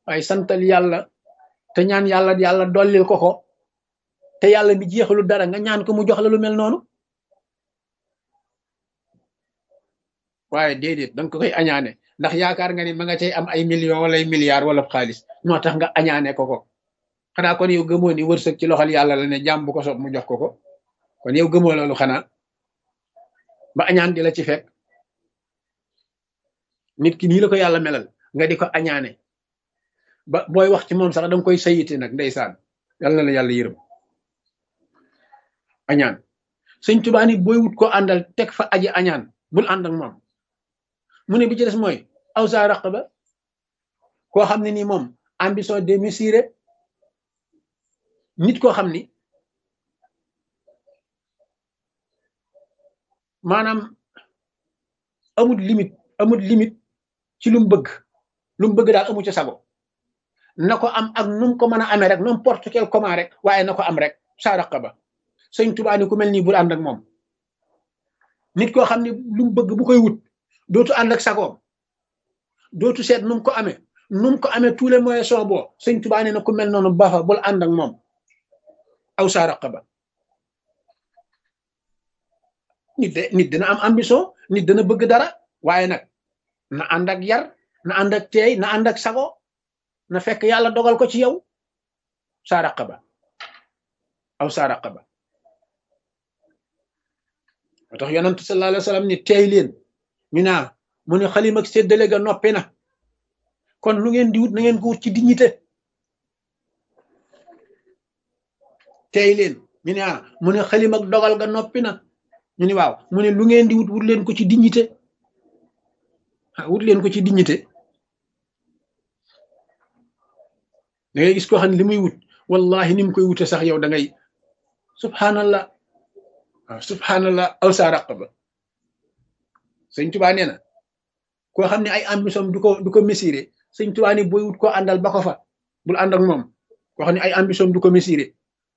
waaye santal yàlla te ñaan yàlla yàlla dollil ko te yàlla mi jeexalu dara nga ñaan ko mu jox la lu mel noonu waaye déedéet danga ko koy añaane ndax yaakaar nga ni ma nga cay am ay millions wala ay milliards wala xaalis moo tax nga añaane ko xanaa kon yow gëmoo ni wërsëg ci loxol yàlla la ne jàmm bu ko sob mu jox ko kon yow gëmoo loolu xanaa ba añaan di la ci fekk nit ki nii la ko yàlla melal nga di ko añaane ba booy wax ci moom sax danga koy sayite nag ndeysaan yàlla na la yàlla yërëm añaan sëñ Tuubaa ni booy wut ko àndal teg fa aji añaan bul ànd ak moom mu ne bi ci des mooy aw sa raqaba koo xam ne nii moom ambition démesurée nit koo xam ni maanaam amul limite ci lu mu bëgg daal amu ci sago na ko am ak nu mu ko mën a amee rek n'importe quel comment rek waaye na ko am rek sa raqaba sëñ Tuubaa ni ku mel nii bul ànd ak moom nit koo xam ne lu mu bëgg bu koy wut dootu ànd ak sagoom dootu seet nu mu ko amee tous les moyens sont bons sëñ Tuubaa ne na ku mel noonu bafa bul ànd ak moom aw sa raqaba nit dina am ambition nit dana bëgg dara waaye nag na ànd ak yar na ànd ak teey na ànd ak sago na fekk yàlla dogal ko ci yow sa raqaba aw sa raqaba moo tax yonent sallallahu alayhi wa sallam ni teey leen ñu naa mu ne xalim ak séddale ga noppi na kon lu ngeen di wut na ngeen ko wut ci dignité teey leen ñu ne mu ne xalim ak dogal ga noppi na ñu ni waaw mu ne lu ngeen di wut leen ko ci dignité wut leen ko ci dignité da ngay gis koo xam ne li muy wut wallahi ni mu koy wute sax yow da ngay subhanallah waaw subhanallah aw sa raqaba sëñ Tuubaa nee na koo xam ne ay ambition du ko mesurer sëñ Tuubaa ni booy wut koo àndal ba ko fa bul ànd ak moom koo xam ne ay ambition du ko mesurer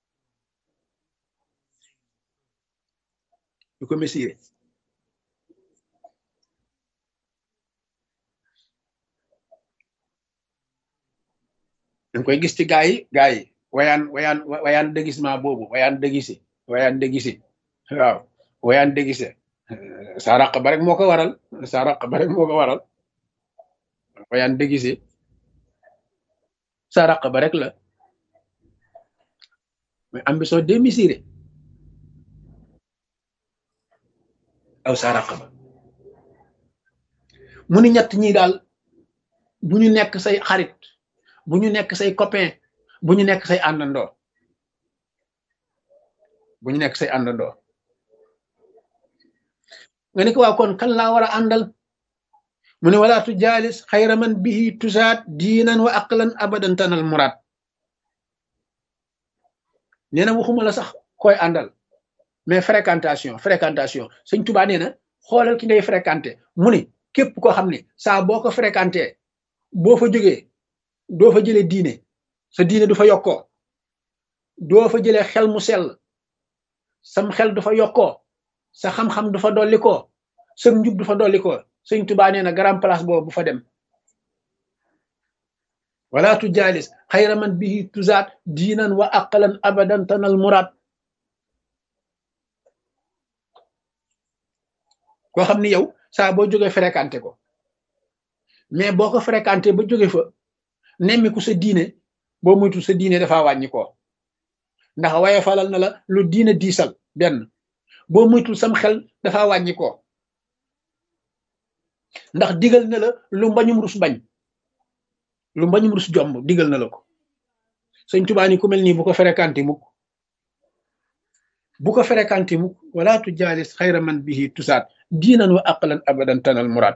danga koy gis ci gaa yi wayaan déguisement boobu wayaan déguisé waaw wayaan déguisé sa raqaba rek moo ko waral wayaan déguisé sa raqaba rek la mais ambition démesurée aw sa raqaba mu ni ñett ñi daal bu ñu nekk say xarit bu ñu nekk say copain bu ñu nekk say àndandoo nga ne ko waa kon kan laa war a àndal mu ne wala tu jaalis xayra man bihi tusaat diinan wa aqlan abadan tanal muraad nee na waxuma la sax koy àndal mais fréquentation sëñ Tuubaa nee na xoolal ki ngay fréquenté mu ne képp koo xam ne saa boo ko fréquenté boo fa jógee doo fa jëlee diine sa diine du fa yokkoo doo fa jëlee xel mu sell sam xel du fa yokkoo sa xam-xam du fa dollikoo sa njub du fa dollikoo sëñ Tuubaa nee na grand place boobu bu fa dem wala tu jaalis xayra man bihi tuzaat diinan wa aqlan abadan tanal muraad koo xam ni yow saa boo jógee fréquenté ko mais boo ko fréquenté ba jóge fa nemmiku sa diine boo moytu sa diine dafa wàññi ko ndax waaye falal na la lu diine diisal benn boo moytul sam xel dafa wàññi ko ndax digal na la lu mbañum rus bañ lu mbañum rus jomb digal na la ko sëñ Tuubaa ni ku mel nii bu ko fréquenté mukk wala tu jaalis xayra man bihi tusaat diinan wa aqlan abadan tanal muraad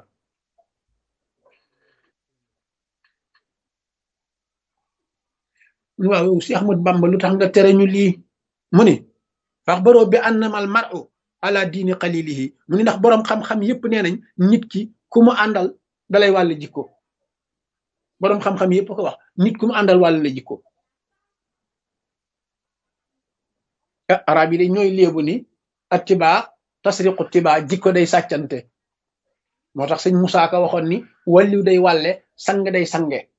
waaw si Ahmad Bamba lu tax nga tere ñu lii mu ni fax baroo bi annamal mar'u ala diini qalilihi mu ni ndax boroom xam-xam yépp nee nañ nit ki ku mu àndal dalay wàll jikko boroom xam-xam yépp ko wax nit ku mu àndal wàll la jikko arab yi de ñooy léebu ni attibaa tasriqu tibaa jikko day sàccante moo tax sëñ Musaa Ka waxoon ni wàlliw day wàlle sang day sange